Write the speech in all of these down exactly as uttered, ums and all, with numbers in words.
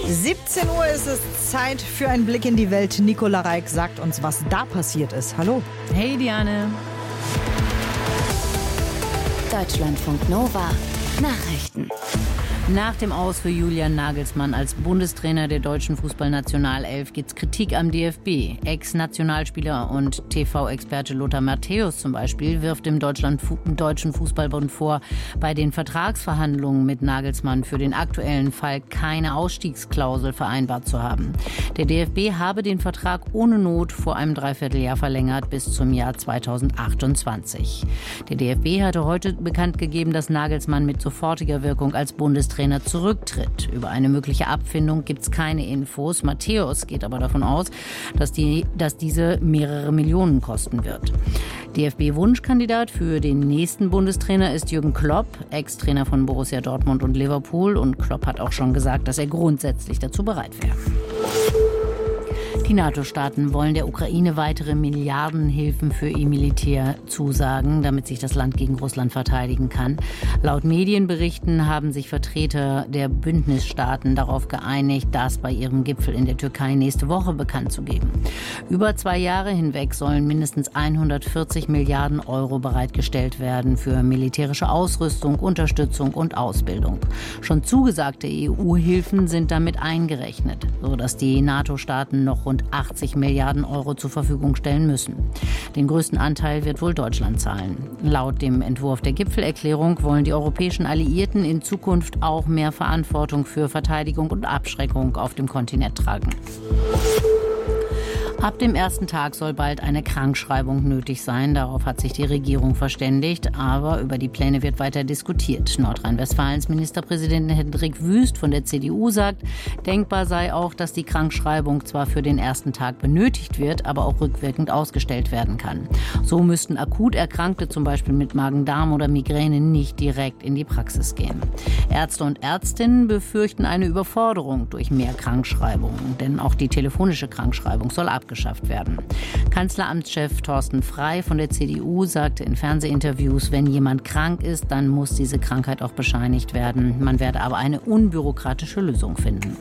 siebzehn Uhr ist es Zeit für einen Blick in die Welt. Nicola Reik sagt uns, was da passiert ist. Hallo. Hey Diane. Deutschlandfunk Nova. Nachrichten. Nach dem Aus für Julian Nagelsmann als Bundestrainer der deutschen Fußballnationalelf gibt's Kritik am D F B. Ex-Nationalspieler und T V-Experte Lothar Matthäus zum Beispiel wirft dem Deutschland, Deutschen Fußballbund vor, bei den Vertragsverhandlungen mit Nagelsmann für den aktuellen Fall keine Ausstiegsklausel vereinbart zu haben. Der D F B habe den Vertrag ohne Not vor einem Dreivierteljahr verlängert bis zum Jahr zweitausendachtundzwanzig. Der D F B hatte heute bekannt gegeben, dass Nagelsmann mit sofortiger Wirkung als Bundestrainer zurücktritt. Über eine mögliche Abfindung gibt es keine Infos. Matthäus geht aber davon aus, dass, die, dass diese mehrere Millionen kosten wird. D F B-Wunschkandidat für den nächsten Bundestrainer ist Jürgen Klopp, Ex-Trainer von Borussia Dortmund und Liverpool. Und Klopp hat auch schon gesagt, dass er grundsätzlich dazu bereit wäre. Die NATO-Staaten wollen der Ukraine weitere Milliardenhilfen für ihr Militär zusagen, damit sich das Land gegen Russland verteidigen kann. Laut Medienberichten haben sich Vertreter der Bündnisstaaten darauf geeinigt, das bei ihrem Gipfel in der Türkei nächste Woche bekannt zu geben. Über zwei Jahre hinweg sollen mindestens hundertvierzig Milliarden Euro bereitgestellt werden für militärische Ausrüstung, Unterstützung und Ausbildung. Schon zugesagte E U-Hilfen sind damit eingerechnet, sodass die NATO-Staaten noch rund achtzig Milliarden Euro zur Verfügung stellen müssen. Den größten Anteil wird wohl Deutschland zahlen. Laut dem Entwurf der Gipfelerklärung wollen die europäischen Alliierten in Zukunft auch mehr Verantwortung für Verteidigung und Abschreckung auf dem Kontinent tragen. Ab dem ersten Tag soll bald eine Krankschreibung nötig sein. Darauf hat sich die Regierung verständigt. Aber über die Pläne wird weiter diskutiert. Nordrhein-Westfalens Ministerpräsident Hendrik Wüst von der C D U sagt, denkbar sei auch, dass die Krankschreibung zwar für den ersten Tag benötigt wird, aber auch rückwirkend ausgestellt werden kann. So müssten akut Erkrankte, zum Beispiel mit Magen-Darm oder Migräne, nicht direkt in die Praxis gehen. Ärzte und Ärztinnen befürchten eine Überforderung durch mehr Krankschreibungen. Denn auch die telefonische Krankschreibung soll abgeschafft geschafft werden. Kanzleramtschef Thorsten Frey von der C D U sagte in Fernsehinterviews, wenn jemand krank ist, dann muss diese Krankheit auch bescheinigt werden. Man werde aber eine unbürokratische Lösung finden.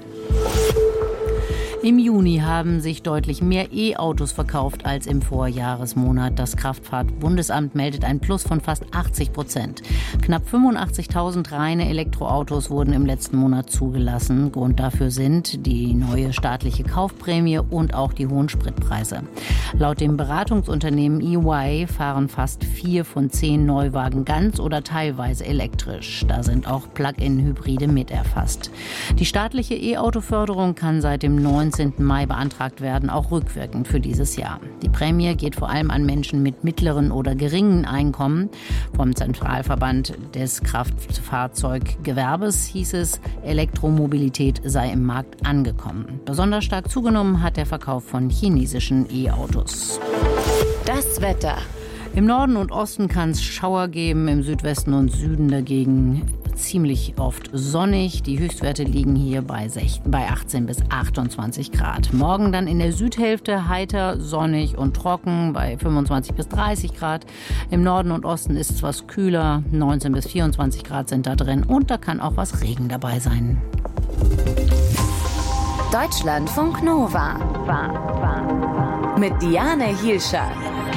Im Juni haben sich deutlich mehr E-Autos verkauft als im Vorjahresmonat. Das Kraftfahrtbundesamt meldet ein Plus von fast achtzig Prozent. Knapp fünfundachtzigtausend reine Elektroautos wurden im letzten Monat zugelassen. Grund dafür sind die neue staatliche Kaufprämie und auch die hohen Spritpreise. Laut dem Beratungsunternehmen E Y fahren fast vier von zehn Neuwagen ganz oder teilweise elektrisch. Da sind auch Plug-in-Hybride mit erfasst. Die staatliche E-Auto-Förderung kann seit dem neunzehnten Mai beantragt werden, auch rückwirkend für dieses Jahr. Die Prämie geht vor allem an Menschen mit mittleren oder geringen Einkommen. Vom Zentralverband des Kraftfahrzeuggewerbes hieß es, Elektromobilität sei im Markt angekommen. Besonders stark zugenommen hat der Verkauf von chinesischen E-Autos. Das Wetter. Im Norden und Osten kann es Schauer geben, im Südwesten und Süden dagegen ziemlich oft sonnig. Die Höchstwerte liegen hier bei achtzehn bis achtundzwanzig Grad. Morgen dann in der Südhälfte heiter, sonnig und trocken bei fünfundzwanzig bis dreißig Grad. Im Norden und Osten ist es was kühler, neunzehn bis vierundzwanzig Grad sind da drin und da kann auch was Regen dabei sein. Deutschlandfunk Nova. Mit Diane Hielscher.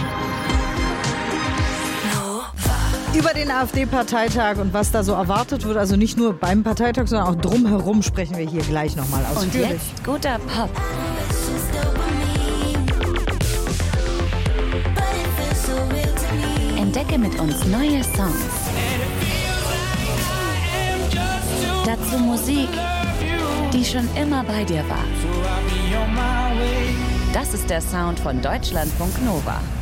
Über den AfD-Parteitag und was da so erwartet wird, also nicht nur beim Parteitag, sondern auch drumherum, sprechen wir hier gleich nochmal ausführlich. Und jetzt guter Pop. Entdecke mit uns neue Songs. Dazu Musik, die schon immer bei dir war. Das ist der Sound von Deutschlandfunk Nova.